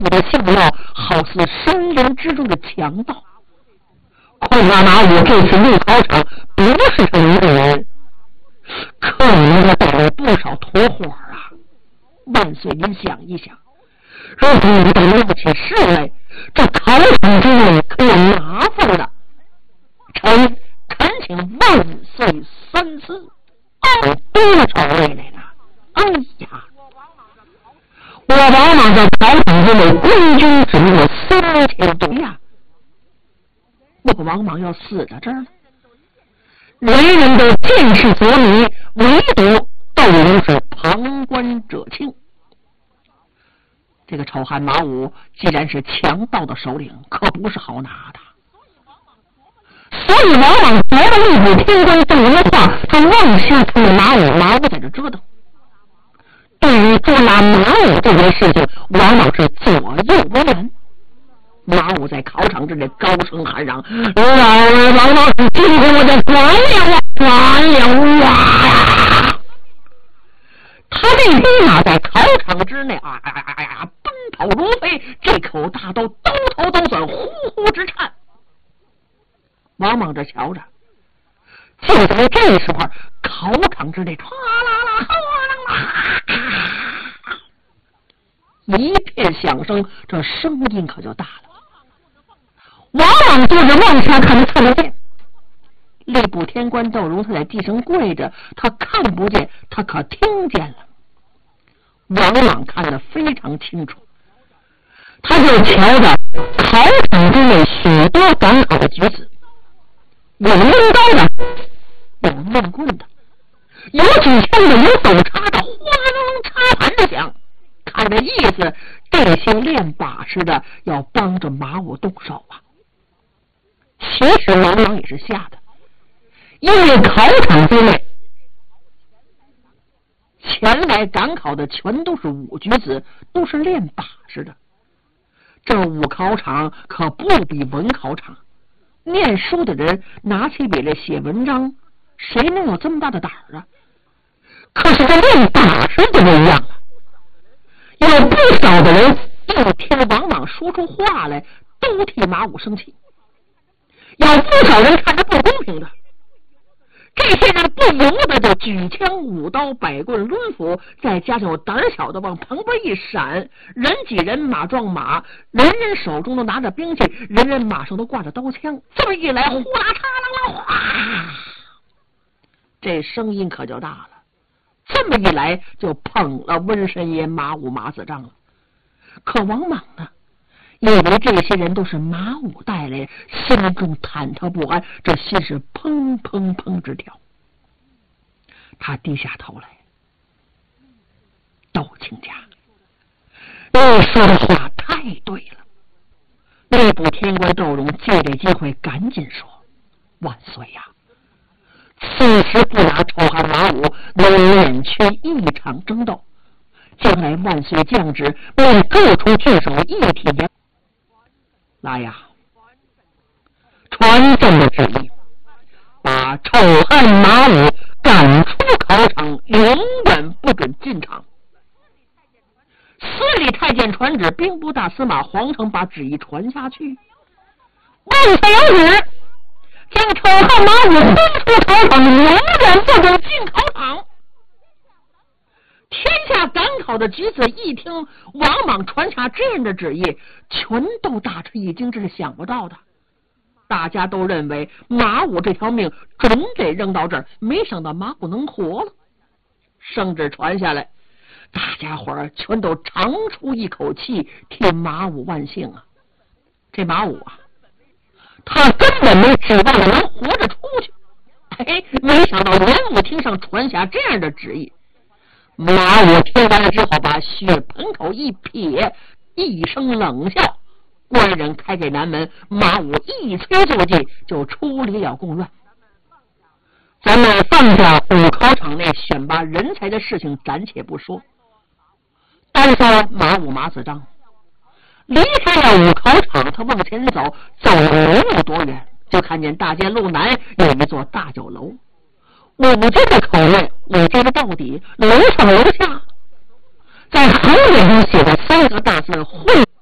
我的相貌好似山林之中的强盗。恐怕马武这次入考场不是成一个人，可能他带了不少同伙啊。万岁，您想一想，如果你都闹起事来，这考场之内可有麻烦了。臣恳请万岁三思。多少位来了？哎呀，我往往在考场之内官军只有3000多呀，我往往要死在这儿了。人人都见势所迷，唯独窦龙是旁观者清。这个丑汉马武既然是强盗的首领，可不是好拿的。所以往往觉得内部天官窦龙的话，他妄下他的马武在这折腾。对于捉拿马武这件事情，往往是左右为难。马武在考场之内高声喊嚷：“老王，今天我就传了啊！”他这匹马在考场之内奔跑如飞，这口大刀兜头都算呼呼直颤。往往这瞧着，就在这时候，考场之内唰啦啦一片响声，这声音可就大了。往往坐着往下看得见，吏部天官窦荣他在地上跪着，他看不见，他可听见了。往往看得非常清楚，他就瞧着考场之内许多赶考的举子，有抡刀的，有抡棍的，有举枪的，有手插的，哗啦啦插盘的响。看这意思，这些练把式的要帮着马武动手啊。其实往往也是吓的，因为考场之内前来赶考的全都是武举子，都是练把式的。这武考场可不比文考场，念书的人拿起笔来写文章，谁能有这么大的胆儿啊？可是这练把式就不一样了，有不少的人一天往往说出话来都替马武生气，有不少人看着不公平的，这些人不由得就举枪舞刀摆棍抡斧，再加上有胆小的往旁边一闪，人挤人马撞马，人人手中都拿着兵器，人人马上都挂着刀枪，这么一来呼啦嚓啦啦哗，这声音可就大了。这么一来就捧了温神爷马武马子章了。可往往呢，以为这些人都是马武带来，心中忐忑不安，这心是砰砰砰直跳。他低下头来，窦卿家，你说的话太对了。吏部天官窦荣借这机会赶紧说：“万岁呀！此时不拿丑汉马武，能免去一场争斗。将来万岁降旨，命各处郡守一体严。来呀，传朕的旨意，把丑汉马武赶出考场，永远不准进场。”司礼太监传旨，兵部大司马皇城把旨意传下去。万岁有旨，将丑汉马武轰出考场，永远不准进考场。天下赶考的举子一听王莽传下这样的旨意，全都大吃一惊，这是想不到的。大家都认为马武这条命准得扔到这儿，没想到马武能活了。圣旨传下来，大家伙儿全都长出一口气，替马武万幸啊！这马武啊，他根本没指望着能活着出去，没想到文武厅上传下这样的旨意。马武听完了之后，把血盆口一撇，一声冷笑。官人开给南门，马武一催就进，就出离了宫院。咱们放下武考场内选拔人才的事情暂且不说，单说马武马子章离开了武考场，他往前走，走了没有多远，就看见大街路南有一座大酒楼。武家的口内，武家的到底，楼上楼下，在横脸上写着3个大字“会”。